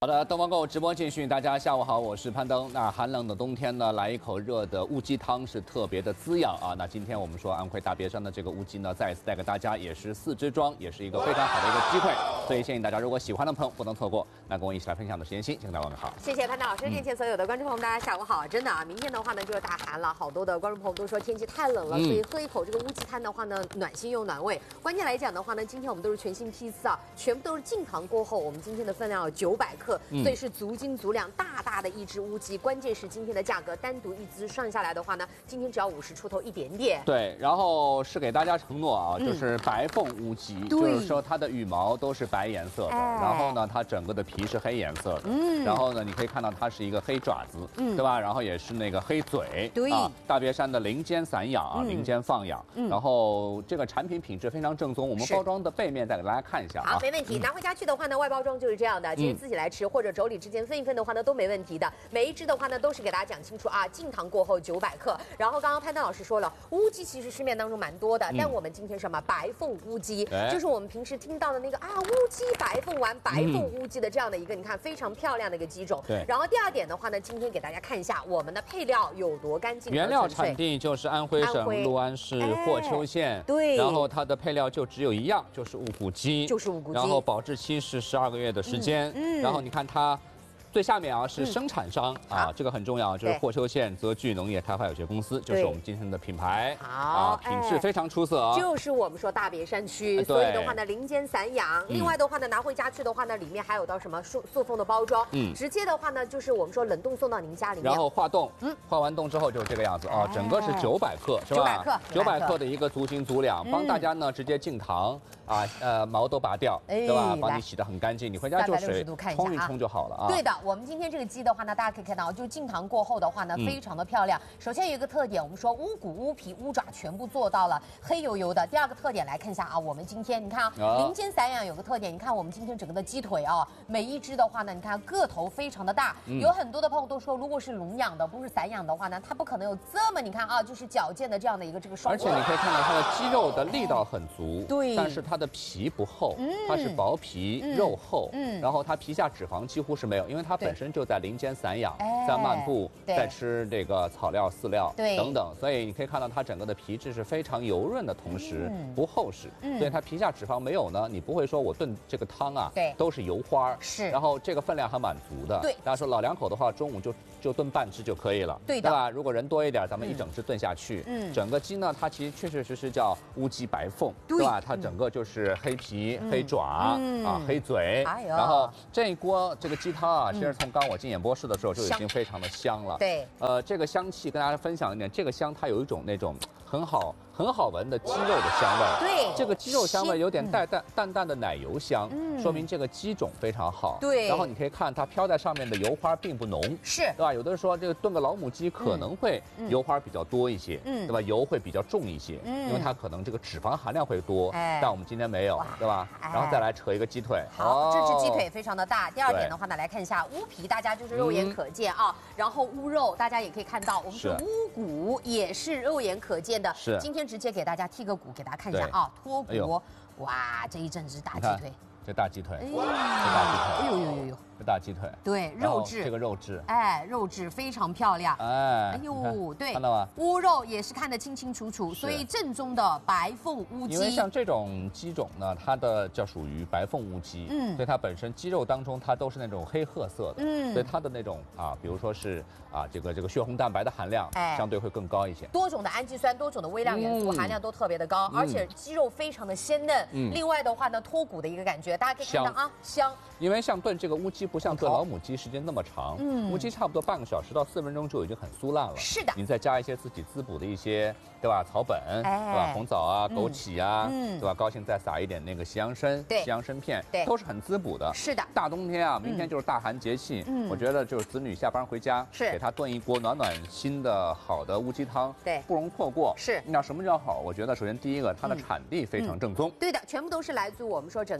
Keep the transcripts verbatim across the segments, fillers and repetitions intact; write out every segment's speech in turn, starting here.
好的，东方购直播继续，大家下午好，我是攀登。那寒冷的冬天呢，来一口热的乌鸡汤是特别的滋养啊。那今天我们说安徽大别山的这个乌鸡呢，再一次带给大家，也是四支装，也是一个非常好的一个机会。所以建议大家，如果喜欢的朋友不能错过。那跟我一起来分享的是妍希，请跟大家问好。 谢谢攀登老师，面前所有的观众朋友们，大家下午好。真的啊，明天的话呢就是大寒了，好多的观众朋友都说天气太冷了，嗯、所以喝一口这个乌鸡汤的话呢，暖心又暖胃。关键来讲的话呢，今天我们都是全新批次啊，全部都是进糖过后，我们今天的分量有九百克，嗯、所以是足。足斤足两，大大的一只乌鸡，关键是今天的价格，单独一只算下来的话呢，今天只要五十出头一点点。 对，然后是给大家承诺啊，就是白凤乌鸡，嗯、就是说它的羽毛都是白颜色的，哎、然后呢，它整个的皮是黑颜色的，嗯，然后呢，你可以看到它是一个黑爪子，嗯，对吧？然后也是那个黑嘴， 对啊， 大别山的林间散养啊，嗯、林间放养，嗯，然后这个产品品质非常正宗，我们包装的背面再给大家看一下啊。 好，没问题，嗯、拿回家去的话呢，外包装就是这样的，其实自己来吃、嗯、或者妯娌之间分一份的话呢都没问题的，每一只的话呢都是给大家讲清楚啊，进糖过后九百克。然后刚刚攀登老师说了，乌鸡其实市面当中蛮多的，嗯、但我们今天什么白凤乌鸡，哎、就是我们平时听到的那个啊乌鸡白凤丸、白凤乌鸡的这样的一个，嗯、你看非常漂亮的一个鸡种。 对。 然后第二点的话呢，今天给大家看一下我们的配料有多干净。 原料产地就是安徽省六安市霍丘县，哎、 对。 然后它的配料就只有一样，就是无骨鸡， 就是无骨鸡。 然后保质期是十二个月的时间，嗯，嗯然后你看它。最下面啊是生产商、嗯、啊，这个很重要，就是霍丘县泽聚农业开发有限公司，就是我们今天的品牌。 好啊，品质非常出色啊。 就是我们说大别山区，所以的话呢，林间散养。嗯、另外的话呢，拿回家去的话呢，里面还有到什么塑塑封的包装，嗯，直接的话呢，就是我们说冷冻送到您家里面。 然后化冻，嗯，化完冻之后就是这个样子啊，整个是九百克，是吧？ 九百克， 九百克的一个足斤足两，帮大家呢直接进糖啊，呃，毛都拔掉，对吧？帮你洗得很干净，你回家就水冲一冲就好了啊。 对的，我们今天这个鸡的话呢，大家可以看到，就进糖过后的话呢，非常的漂亮。嗯、首先有一个特点，我们说乌骨、乌皮、乌爪全部做到了黑油油的。第二个特点来看一下啊，我们今天你看啊，哦、林间散养有个特点，你看我们今天整个的鸡腿啊，每一只的话呢，你看个头非常的大。嗯、有很多的朋友都说，如果是笼养的，不是散养的话呢，它不可能有这么你看啊，就是矫健的这样的一个这个双。 而且你可以看到它的肌肉的力道很足， 对， 但是它的皮不厚，嗯、它是薄皮、嗯、肉厚，嗯，然后它皮下脂肪几乎是没有，因为它本身就在林间散养。在漫步，在吃这个草料、饲料等等，所以你可以看到它整个的皮质是非常油润的，同时不厚实，嗯、所以它皮下脂肪没有呢，你不会说我炖这个汤啊， 对， 都是油花， 是， 然后这个分量还蛮足的， 对， 大家说老两口的话，中午就就炖半只就可以了， 对的， 对吧？如果人多一点，咱们一整只炖下去，嗯，整个鸡呢，它其实确确实实叫乌鸡白凤，对吧？它整个就是黑皮、嗯、黑爪、嗯、啊、黑嘴，哎、然后这一锅这个鸡汤啊，其实从刚我进演播室的时候就已经非常的香了， 对， 呃，这个香气跟大家分享一点，这个香它有一种那种很好很好闻的鸡肉的香味， 对， 这个鸡肉香味有点带淡淡淡的奶油香，嗯，说明这个鸡种非常好， 对， 然后你可以看它飘在上面的油花并不浓， 是， 对吧？有的人说这个炖个老母鸡可能会油花比较多一些，嗯，对吧？油会比较重一些，嗯，因为它可能这个脂肪含量会多，哎，但我们今天没有，对吧？然后再来扯一个鸡腿， 好，这只鸡腿非常的大。第二点的话呢，来看一下乌皮，大家就是肉眼可见啊，然后乌肉大家也可以看到，我们说乌骨也是肉眼可见的， 是， 今天直接给大家剔个骨给大家看一下啊，脱骨，哇，这一整只大鸡腿。 这大鸡腿，这大鸡腿， 哎呦呦呦呦， 这大鸡腿， 对，肉质， 这个肉质， 哎，肉质非常漂亮，哎，哎呦，对， 看到吗？ 乌肉也是看得清清楚楚，所以正宗的白凤乌鸡。 因为像这种鸡种呢，它的叫属于白凤乌鸡，嗯，所以它本身鸡肉当中它都是那种黑褐色的，嗯，所以它的那种啊，比如说是啊，这个这个血红蛋白的含量，哎，相对会更高一些。 多种的氨基酸，多种的微量元素含量都特别的高，而且鸡肉非常的鲜嫩。另外的话呢，脱骨的一个感觉。大家可以看到啊，香。 因为像炖这个乌鸡不像炖老母鸡时间那么长，嗯，乌鸡差不多半个小时到四分钟就已经很酥烂了。 是的， 你再加一些自己滋补的一些，对吧？草本，哎、对吧？红枣啊、枸杞啊，嗯，对吧？高兴再撒一点那个西洋参， 对， 西洋参片， 对， 都是很滋补的。 是的， 大冬天啊，明天就是大寒节气，嗯，我觉得就是子女下班回家， 是给他炖一锅暖暖心的好的乌鸡汤， 对， 不容错过。 是， 那什么叫好？我觉得首先第一个，它的产地非常正宗， 对的，全部都是来自我们说整个的这个大。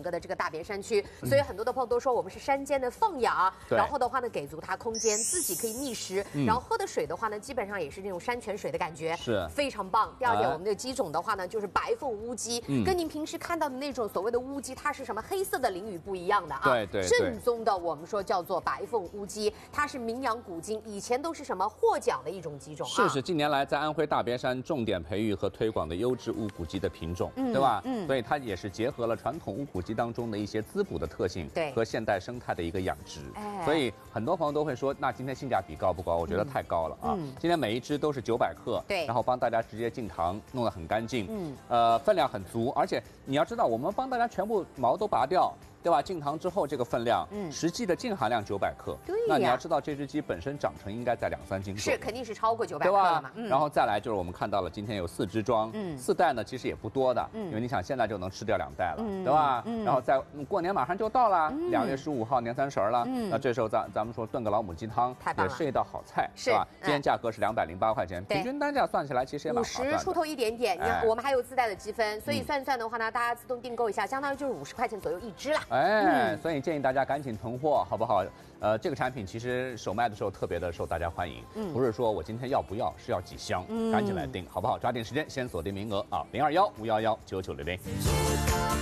大别山区，所以很多的朋友都说我们是山间的放养， 对然后的话呢，给足它空间，自己可以觅食， 嗯、 然后喝的水的话呢，基本上也是那种山泉水的感觉， 是非常棒。第二点，我们的鸡种的话呢，就是白凤乌鸡， 嗯、 跟您平时看到的那种所谓的乌鸡，它是什么黑色的鳞羽不一样的啊， 对对对， 正宗的我们说叫做白凤乌鸡，它是名扬古今，以前都是什么获奖的一种鸡种啊， 是是，近年来在安徽大别山重点培育和推广的优质乌骨鸡的品种，嗯、对吧？嗯，所以它也是结合了传统乌骨鸡当中的一些滋补的特性， 对， 和现代生态的一个养殖， 哎， 所以很多朋友都会说，那今天性价比高不高？我觉得太高了啊！嗯、今天每一只都是九百克， 对， 然后帮大家直接进膛，弄得很干净，嗯，呃，分量很足，而且你要知道，我们帮大家全部毛都拔掉。对吧？进膛之后这个分量，嗯，实际的净含量九百克。 对呀。 那你要知道，这只鸡本身长成应该在两三斤左右。 是，肯定是超过九百克了嘛。 嗯。然后再来就是我们看到了，今天有四只装，嗯，四袋呢其实也不多的，嗯，因为你想现在就能吃掉两袋了，嗯、对吧？嗯。然后在过年马上就到了，两、嗯、月十五号年三十了，嗯，那这时候咱咱们说炖个老母鸡汤，也是一道好菜，是吧？今天价格是两百零八块钱，平均单价算起来其实也蛮划算的。 五十出头一点点，你看我们还有自带的积分，所以算一算的话呢，大家自动订购一下，相当于就是五十块钱左右一只了。 哎，所以。建议大家赶紧囤货，好不好？呃，这个产品其实首卖的时候特别的受大家欢迎，嗯，不是说我今天要不要，是要几箱，嗯、赶紧来订，好不好？抓紧时间，先锁定名额啊，零二幺五幺幺九九零零。